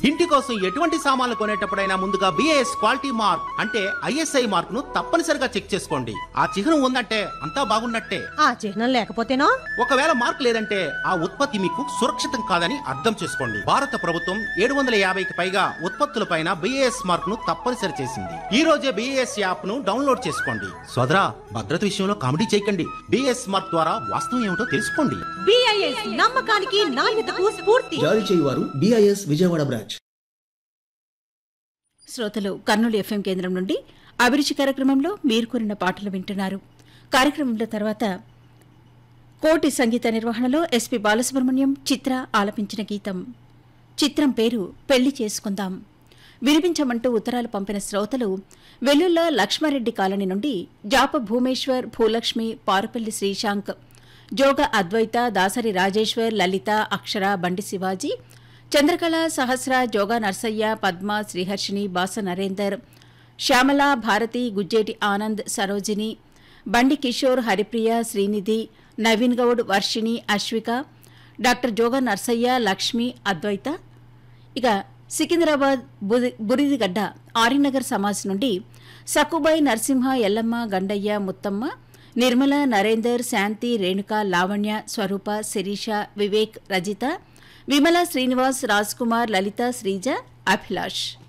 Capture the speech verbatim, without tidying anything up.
ఇంటి కోసం ఎటువంటి సామాన్లు కొనేటప్పుడైనా ముందుగా బిఐఎస్ క్వాలిటీ మార్క్ అంటే ఐఎస్ఐ మార్క్ ను తప్పనిసరిగా చెక్ చేసుకోండి. ఆ చిహ్నం ఉందంటే అంతా బాగున్నట్టే. ఆ చిహ్నం లేకపోతేనో? ఒకవేళ మార్క్ లేదంటే ఆ ఉత్పత్తి మీకు సురక్షితం కాదని అర్థం చేసుకోండి. భారత ప్రభుత్వం ఏడు వందల యాభైకి పైగా ఉత్పత్తులపైన బిఐఎస్ మార్క్ ను తప్పనిసరి చేసింది. ఈ రోజే బిఐఎస్ యాప్ ను డౌన్లోడ్ చేసుకోండి. సోదరా, భద్రత విషయంలో కామెడీ చేయకండి. బిఐఎస్ మార్క్ ద్వారా వాస్తవం ఏమిటో తెలుసుకోండి. బిఐఎస్ నమ్మకానికి నాణ్యతకు స్ఫూర్తి. జారీ చేయువారు బిఐఎస్ విజయవాడ బ్రాంచ్. శ్రోతలు, కర్నూలు ఎఫ్ఎం కేంద్రం నుండి అభిరుచి కార్యక్రమంలో మీరు కోరిన పాటలు వింటున్నారు. కార్యక్రమంలో తర్వాత కోటి సంగీత నిర్వహణలో ఎస్పి బాలసుబ్రహ్మణ్యం, చిత్ర ఆలపించిన గీతం. చిత్రం పేరు పెళ్లి చేసుకుందాం. వినిపించమంటూ ఉత్తరాలు పంపిన శ్రోతలు వెల్లుల్ల లక్ష్మారెడ్డి కాలనీ నుండి జాప భూమేశ్వర్, భూలక్ష్మి, పారుపల్లి శ్రీశాంక్, జోగ అద్వైత, దాసరి రాజేశ్వర్, లలిత, అక్షర, బండి శివాజీ, చంద్రకళ, సహస్ర, జోగా నర్సయ్య, పద్మ, శ్రీహర్షిని, బాస నరేందర్, శ్యామల, భారతి, గుజ్జేటి ఆనంద్, సరోజిని, బండి కిషోర్, హరిప్రియ, శ్రీనిధి, నవీన్ గౌడ్, వర్షిణి, అశ్విక, డాక్టర్ జోగా నర్సయ్య, లక్ష్మి, అద్వైత. ఇక సికింద్రాబాద్ బురిదిగడ్డ ఆర్యనగర్ సమాజ్ నుండి సక్కుబాయి, నరసింహ, ఎల్లమ్మ, గండయ్య, ముత్తమ్మ, నిర్మల, నరేందర్, శాంతి, రేణుక, లావణ్య, స్వరూప, శిరీష, వివేక్, రజిత, విమల, శ్రీనివాస్, రాజ్ కుమార్, లలిత, శ్రీజ, అభిలాష్.